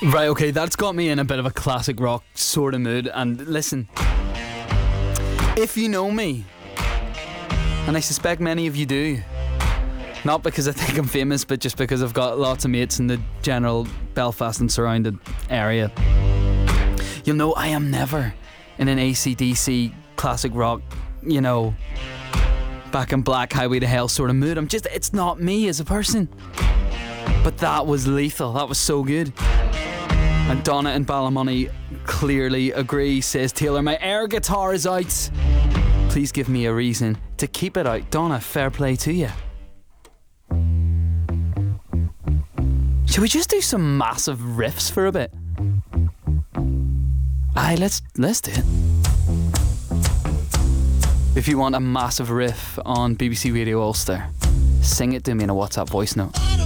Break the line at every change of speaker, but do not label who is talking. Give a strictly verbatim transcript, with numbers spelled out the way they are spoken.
Right, okay, that's got me in a bit of a classic rock sort of mood. And listen, if you know me, and I suspect many of you do, not because I think I'm famous, but just because I've got lots of mates in the general Belfast and surrounded area, you'll know I am never in an A C D C classic rock, you know, Back in Black, Highway to Hell sort of mood. I'm just, it's not me as a person. But that was lethal. That was so good. And Donna in Ballymoney clearly agree, says Taylor. My air guitar is out. Please give me a reason to keep it out. Donna, fair play to you. Should we just do some massive riffs for a bit? Aye, let's let's do it. If you want a massive riff on B B C Radio Ulster, sing it to me in a WhatsApp voice note.